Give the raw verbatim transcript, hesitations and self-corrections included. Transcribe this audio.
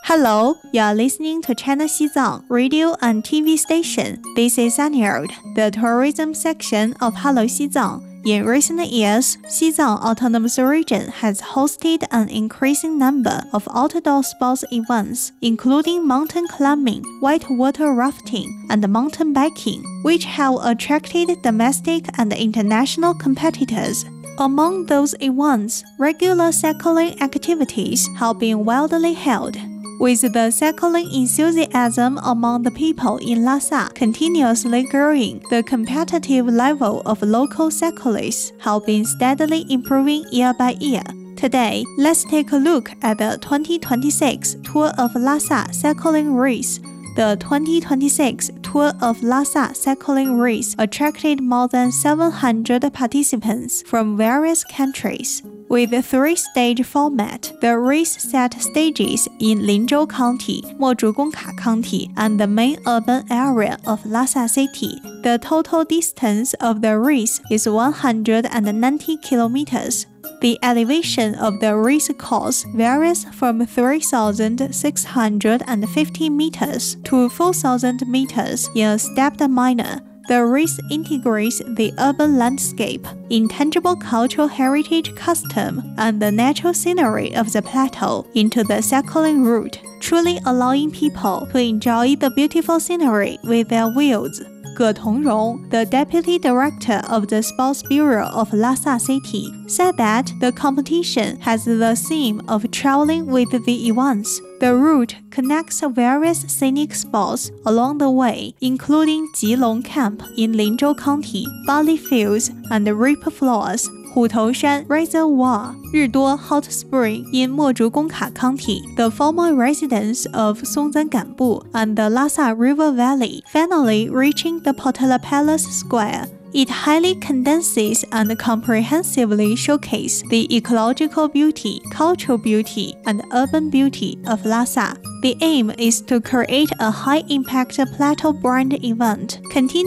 Hello, you are listening to China Xizang radio and T V station. This is Anield, the tourism section of Hello Xizang. In recent years, Xizang Autonomous Region has hosted an increasing number of outdoor sports events, including mountain climbing, whitewater rafting, and mountain biking, which have attracted domestic and international competitors. Among those events, regular cycling activities have been widely held. With the cycling enthusiasm among the people in Lhasa continuously growing, the competitive level of local cyclists has been steadily improving year by year. Today, let's take a look at the twenty twenty-six Tour of Lhasa cycling race. The twenty twenty-six Tour of Lhasa cycling race attracted more than seven hundred participants from various countries. With a three-stage format, the race set stages in Linzhou County, Mozhugongka County, and the main urban area of Lhasa City. The total distance of the race is one hundred ninety kilometers. The elevation of the race course varies from three thousand six hundred fifty meters to four thousand meters in a stepped manner. The race integrates the urban landscape, intangible cultural heritage custom, and the natural scenery of the plateau into the cycling route, truly allowing people to enjoy the beautiful scenery with their wheels. Ge Tongrong, the deputy director of the Sports Bureau of Lhasa City, said that the competition has the theme of traveling with the events. The route connects various scenic spots along the way, including Jilong Camp in Linzhou County, Bali Fields and Rip Floors, Hutounshan Reservoir, Riduo Hot Spring in Mozhugongka County, the former residence of Songzhen Ganbu, and the Lhasa River Valley, finally reaching the Potala Palace Square. It highly condenses and comprehensively showcases the ecological beauty, cultural beauty, and urban beauty of Lhasa. The aim is to create a high-impact plateau brand event, continue